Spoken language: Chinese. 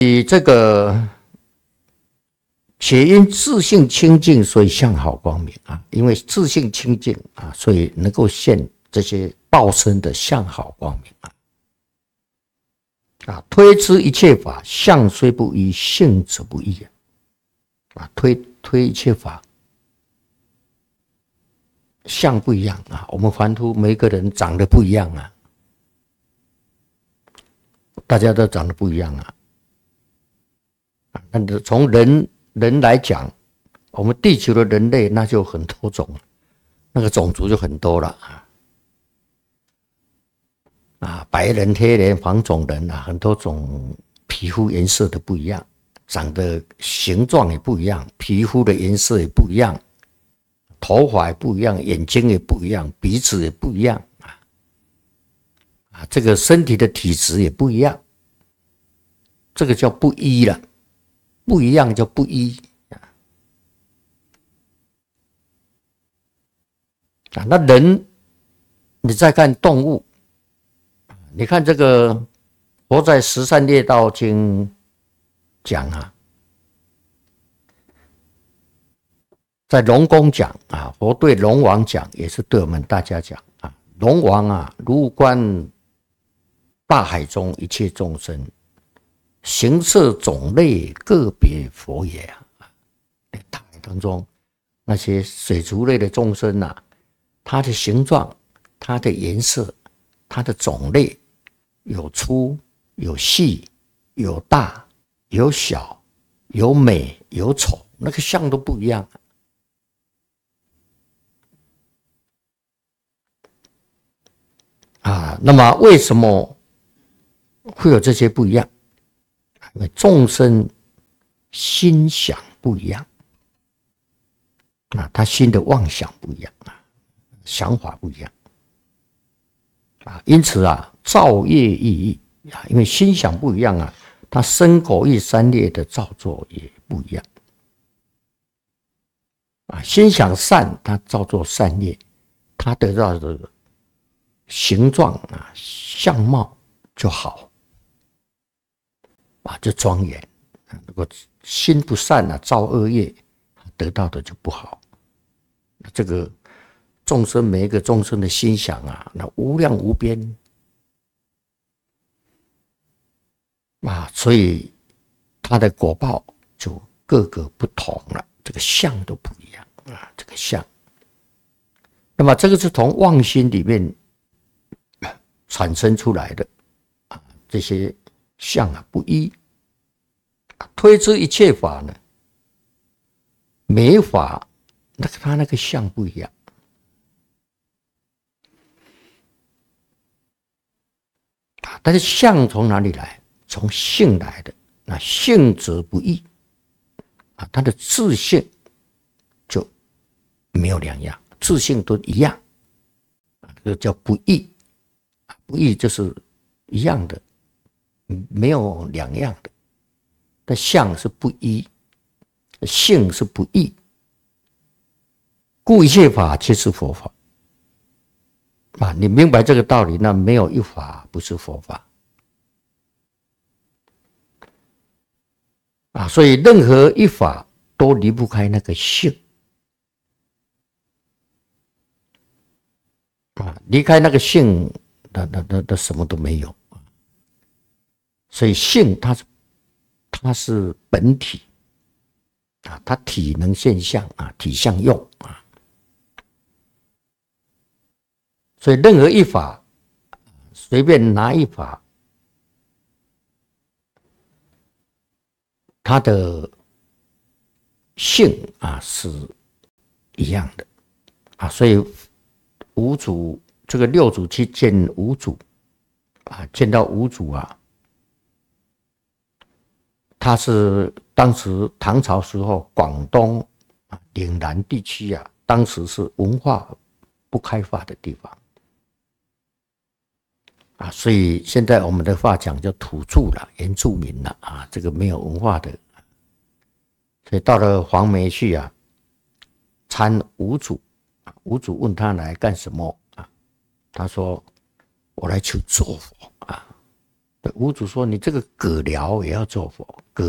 以这个且因自性清净，所以相好光明啊。因为自性清净啊，所以能够现这些报身的相好光明啊。推知一切法，相虽不一，性则不异啊。推一切法，相不一样啊。我们凡夫每个人长得不一样啊，大家都长得不一样啊。但是从人来讲，我们地球的人类那就很多种，那个种族就很多了啊，白人、黑人、黄种人啊，很多种皮肤颜色的不一样，长得形状也不一样，皮肤的颜色也不一样，头发也不一样，眼睛也不一样，鼻子也不一样啊，这个身体的体质也不一样，这个叫不一了，不一样叫不一啊。那人，你再看动物，你看这个佛在十善业道经讲啊，在龙宫讲啊，佛对龙王讲，也是对我们大家讲啊。龙王啊，如观大海中一切众生，形色种类个别佛也啊。大海当中那些水族类的众生啊，它的形状、它的颜色、它的种类，有粗、有细、有大、有小、有美、有丑，那个相都不一样啊。那么为什么会有这些不一样？因为众生心想不一样啊，他心的妄想不一样啊，想法不一样啊，因此啊，造业意义啊，因为心想不一样啊，他身口意三业的造作也不一样啊。心想善，他造作善业，他得到的形状啊、相貌就好啊，就庄严。如果心不善啊，造恶业，得到的就不好。这个众生每一个众生的心想啊，那无量无边啊，所以他的果报就各个不同了，这个相都不一样啊，这个相。那么这个是从妄心里面产生出来的啊，这些相啊不一。推知一切法呢，每法他那个相不一样啊，但是相从哪里来？从性来的。那性则不异啊，他的自性就没有两样，自性都一样啊，这叫不异。不异就是一样的，没有两样的。但相是不一，性是不异，故一切法皆是佛法啊！你明白这个道理，那没有一法不是佛法啊！所以任何一法都离不开那个性啊，离开那个性，那什么都没有。所以性它是本体啊，它体能现象啊，体相用啊。所以任何一法，随便拿一法，它的性啊是一样的啊。所以五祖这个六祖去见五祖啊，见到五祖啊，他是当时唐朝时候广东啊岭南地区啊，当时是文化不开发的地方啊，所以现在我们的话讲叫土著了，原住民了啊，这个没有文化的，所以到了黄梅去啊，参五祖，五祖问他来干什么啊？他说：“我来求做佛啊。” 对，屋主说你这个葛寮也要做佛，